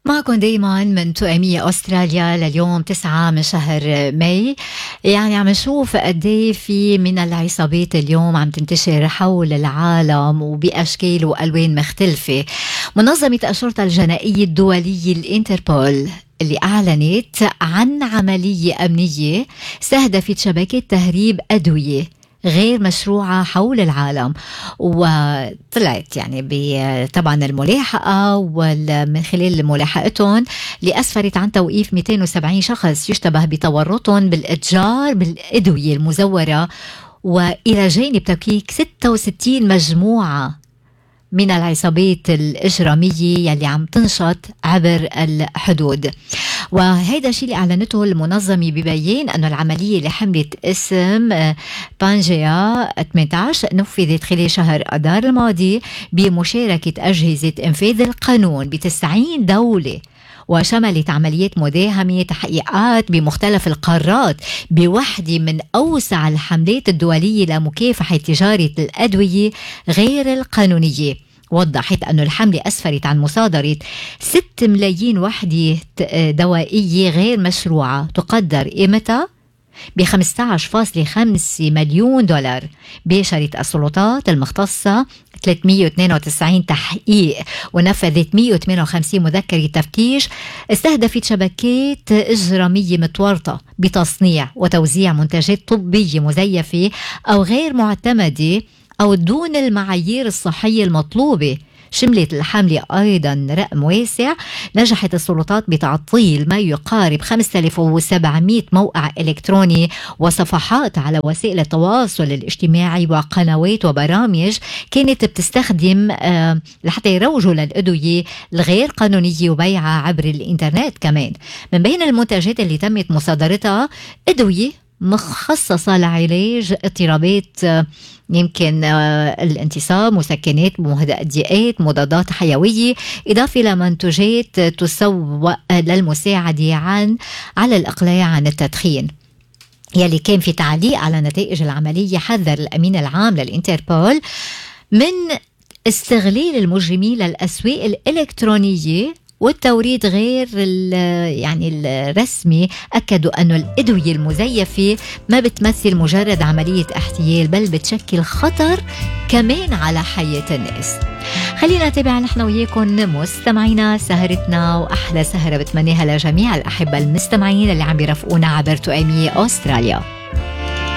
معكم دايما من تؤمية أستراليا لليوم 9 من شهر ماي. يعني عم نشوف قديه في من العصابات اليوم عم تنتشر حول العالم وبأشكال وألوان مختلفة. منظمة الشرطة الجنائية الدولية الانتربول اللي أعلنت عن عملية أمنية استهدفت شبكات تهريب أدوية غير مشروعة حول العالم، وطلعت يعني طبعا الملاحقة ومن خلال ملاحقتهم اللي أسفرت عن توقيف 270 شخص يشتبه بتورطهم بالإتجار بالأدوية المزورة، وإلى جانب تفكيك 66 مجموعة من العصابات الإجرامية يلي عم تنشط عبر الحدود. وهيدا الشيء اللي أعلنته المنظمة ببيان أنه العملية اللي حملت اسم بانجيا 18 نفذت خلال شهر أذار الماضي بمشاركة أجهزة إنفاذ القانون ب90 دولة، وشملت عمليات مداهمة تحقيقات بمختلف القارات بوحدة من أوسع الحملات الدولية لمكافحة تجارة الأدوية غير القانونية. وضحت أن الحملة أسفرت عن مصادرة 6 ملايين وحدة دوائية غير مشروعة تقدر قيمتها ب15.5 مليون دولار. باشرت السلطات المختصة 392 تحقيق ونفذت 158 مذكرة تفتيش استهدفت شبكات إجرامية متورطة بتصنيع وتوزيع منتجات طبية مزيفة أو غير معتمدة أو دون المعايير الصحية المطلوبة. شملت الحملة أيضا رقم واسع، نجحت السلطات بتعطيل ما يقارب 5700 موقع إلكتروني وصفحات على وسائل التواصل الاجتماعي وقنوات وبرامج كانت بتستخدم لحتى يروجوا للأدوية الغير قانونية وبيعها عبر الإنترنت. كمان من بين المنتجات اللي تمت مصادرتها أدوية مخصصة لعلاج اضطرابات يمكن الانتصاب، مسكنات، مهدئات، مضادات حيوية، إضافة لمنتوجات تسوق للمساعدة على الإقلاع عن التدخين. يلي كان في تعليق على نتائج العملية حذر الأمين العام للإنتربول من استغلال المجرمين للأسواق الإلكترونية والتوريد غير يعني الرسمي. أكدوا أن الأدوية المزيفة ما بتمثل مجرد عملية احتيال، بل بتشكل خطر كمان على حياة الناس. خلينا نتابع نحن وياكم مستمعينا سهرتنا، وأحلى سهرة بتمنيها لجميع الأحبة المستمعين اللي عم بيرافقونا عبر تؤمية أستراليا.